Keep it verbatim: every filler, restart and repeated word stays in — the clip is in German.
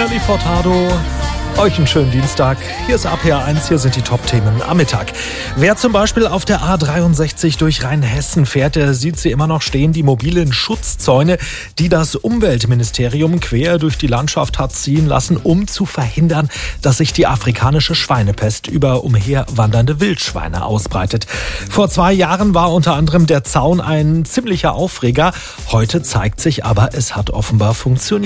Nelly Furtado. Euch einen schönen Dienstag. Hier ist A P A eins, hier sind die Top-Themen am Mittag. Wer zum Beispiel auf der A dreiundsechzig durch Rheinhessen fährt, der sieht sie immer noch stehen, die mobilen Schutzzäune, die das Umweltministerium quer durch die Landschaft hat ziehen lassen, um zu verhindern, dass sich die afrikanische Schweinepest über umherwandernde Wildschweine ausbreitet. Vor zwei Jahren war unter anderem der Zaun ein ziemlicher Aufreger. Heute zeigt sich aber, es hat offenbar funktioniert.